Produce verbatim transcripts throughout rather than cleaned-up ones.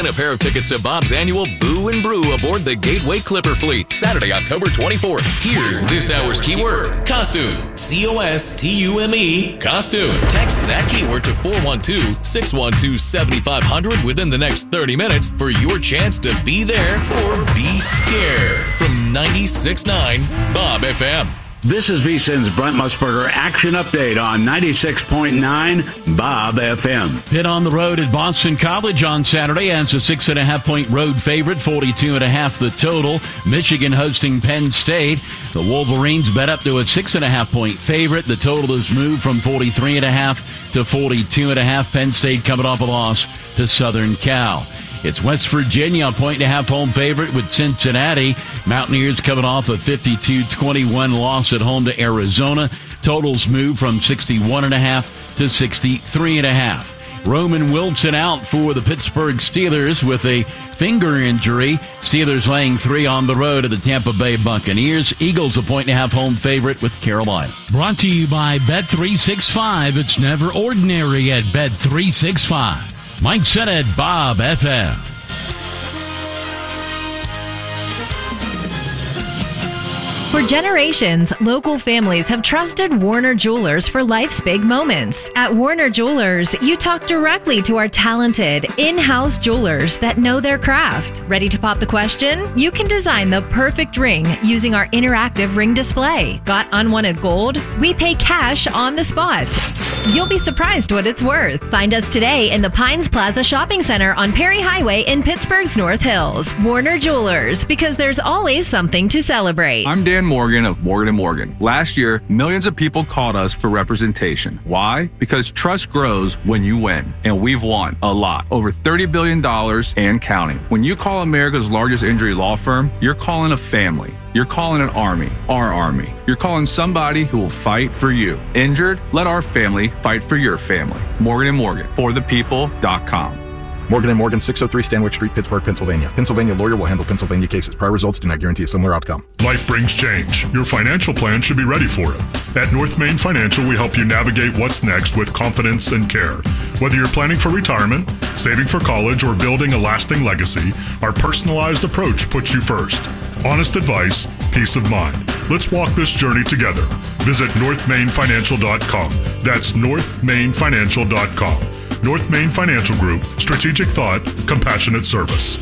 And a pair of tickets to Bob's annual Boo and Brew aboard the Gateway Clipper Fleet, Saturday, October twenty-fourth. Here's this hour's keyword, costume. C O S T U M E, costume. Text that keyword to four one two, six one two, seven five zero zero within the next thirty minutes for your chance to be there or be scared. From ninety-six point nine Bob F M. This is VSiN's Brent Musburger Action Update on ninety-six point nine Bob F M. Pitt on the road at Boston College on Saturday as a six and a half point road favorite, forty-two and a half the total. Michigan hosting Penn State. The Wolverines bet up to a six and a half point favorite. The total has moved from forty-three and a half to forty-two and a half. Penn State coming off a loss to Southern Cal. It's West Virginia, a point and a half home favorite with Cincinnati. Mountaineers coming off a fifty-two twenty-one loss at home to Arizona. Totals move from sixty-one and a half to sixty-three and a half. Roman Wilson out for the Pittsburgh Steelers with a finger injury. Steelers laying three on the road at the Tampa Bay Buccaneers. Eagles a point and a half home favorite with Carolina. Brought to you by Bet three sixty-five. It's never ordinary at Bet three sixty-five. Mike Sennett, Bob F M. For generations, local families have trusted Warner Jewelers for life's big moments. At Warner Jewelers, you talk directly to our talented, in-house jewelers that know their craft. Ready to pop the question? You can design the perfect ring using our interactive ring display. Got unwanted gold? We pay cash on the spot. You'll be surprised what it's worth. Find us today in the Pines Plaza Shopping Center on Perry Highway in Pittsburgh's North Hills. Warner Jewelers, because there's always something to celebrate. I'm Dan Morgan of Morgan and Morgan. Last year, millions of people called us for representation. Why? Because trust grows when you win, and we've won a lot. Over thirty billion dollars and counting. When you call America's largest injury law firm, you're calling a family. You're calling an army, our army. You're calling somebody who will fight for you. Injured? Let our family fight for your family. Morgan and Morgan, for the people dot com. Morgan and Morgan, six oh three Stanwyck Street, Pittsburgh, Pennsylvania. Pennsylvania lawyer will handle Pennsylvania cases. Prior results do not guarantee a similar outcome. Life brings change. Your financial plan should be ready for it. At North Main Financial, we help you navigate what's next with confidence and care. Whether you're planning for retirement, saving for college, or building a lasting legacy, our personalized approach puts you first. Honest advice, peace of mind. Let's walk this journey together. Visit north main financial dot com. That's north main financial dot com. North Main Financial Group, strategic thought, compassionate service.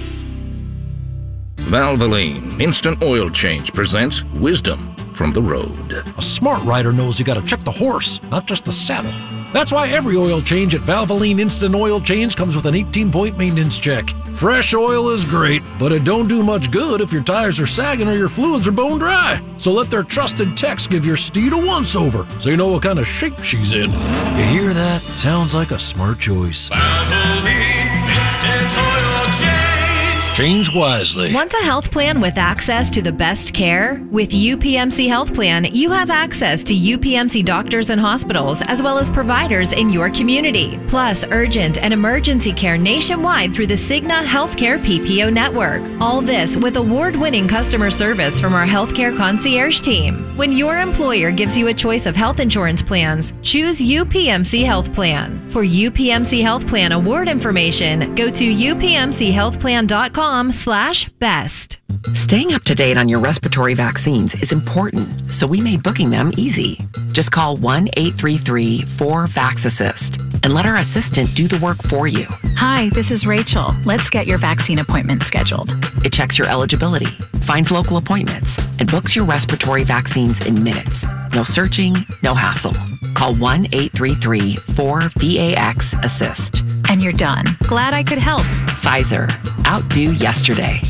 Valvoline Instant Oil Change presents Wisdom from the Road. A smart rider knows you got to check the horse, not just the saddle. That's why every oil change at Valvoline Instant Oil Change comes with an eighteen-point maintenance check. Fresh oil is great, but it don't do much good if your tires are sagging or your fluids are bone dry. So let their trusted techs give your steed a once-over so you know what kind of shape she's in. You hear that? Sounds like a smart choice. Valvoline Instant Oil Change. Change wisely. Want a health plan with access to the best care? With U P M C Health Plan, you have access to U P M C doctors and hospitals, as well as providers in your community. Plus, urgent and emergency care nationwide through the Cigna Healthcare P P O network. All this with award-winning customer service from our healthcare concierge team. When your employer gives you a choice of health insurance plans, choose U P M C Health Plan. For U P M C Health Plan award information, go to U P M C health plan dot com slash best. Staying up to date on your respiratory vaccines is important, so we made booking them easy. Just call one eight three three four VAX-ASSIST and let our assistant do the work for you. Hi, this is Rachel. Let's get your vaccine appointment scheduled. It checks your eligibility, finds local appointments, and books your respiratory vaccines in minutes. No searching, no hassle. Call one eight three three four VAX-ASSIST. And you're done. Glad I could help. Pfizer. Outdo yesterday.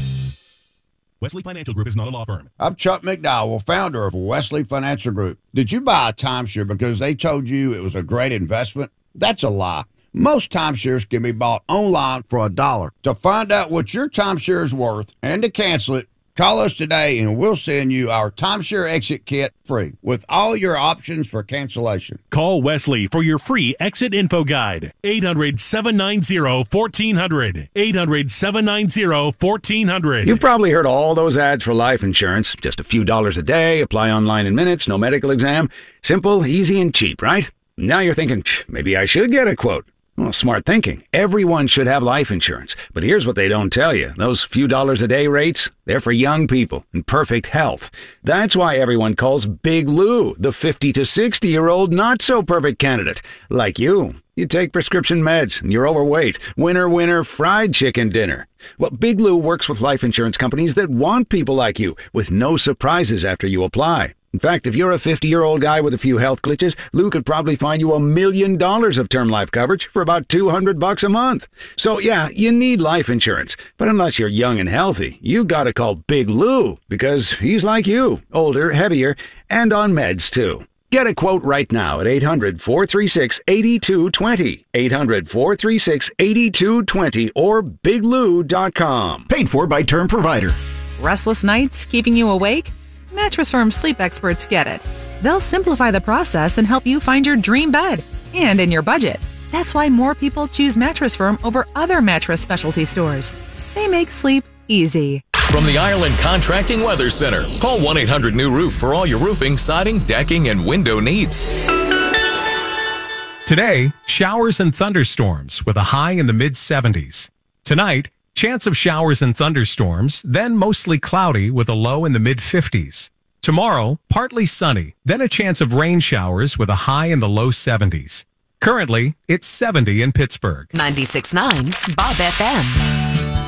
Wesley Financial Group is not a law firm. I'm Chuck McDowell, founder of Wesley Financial Group. Did you buy a timeshare because they told you it was a great investment? That's a lie. Most timeshares can be bought online for a dollar. To find out what your timeshare is worth and to cancel it, call us today and we'll send you our timeshare exit kit free with all your options for cancellation. Call Wesley for your free exit info guide. eight hundred, seven nine zero, one four zero zero. eight hundred, seven nine zero, one four zero zero. You've probably heard all those ads for life insurance. Just a few dollars a day, apply online in minutes, no medical exam. Simple, easy, and cheap, right? Now you're thinking, maybe I should get a quote. Well, smart thinking. Everyone should have life insurance. But here's what they don't tell you. Those few dollars a day rates, they're for young people in perfect health. That's why everyone calls Big Lou the fifty to sixty-year-old not-so-perfect candidate. Like you. You take prescription meds and you're overweight. Winner, winner, fried chicken dinner. Well, Big Lou works with life insurance companies that want people like you with no surprises after you apply. In fact, if you're a fifty-year-old guy with a few health glitches, Lou could probably find you a million dollars of term life coverage for about two hundred bucks a month. So yeah, you need life insurance. But unless you're young and healthy, you gotta call Big Lou because he's like you, older, heavier, and on meds too. Get a quote right now at eight hundred, four three six, eight two two zero, eight hundred, four three six, eight two two zero, or big lou dot com. Paid for by Term Provider. Restless nights keeping you awake? Mattress Firm sleep experts get it. They'll simplify the process and help you find your dream bed and in your budget. That's why more people choose Mattress Firm over other mattress specialty stores. They make sleep easy. From the Ireland Contracting Weather Center, call one eight hundred new roof for all your roofing, siding, decking, and window needs. Today, showers and thunderstorms with a high in the mid seventies. Tonight, chance of showers and thunderstorms, then mostly cloudy with a low in the mid fifties. Tomorrow, partly sunny, then a chance of rain showers with a high in the low seventies. Currently, it's seventy in Pittsburgh. ninety-six point nine Bob F M.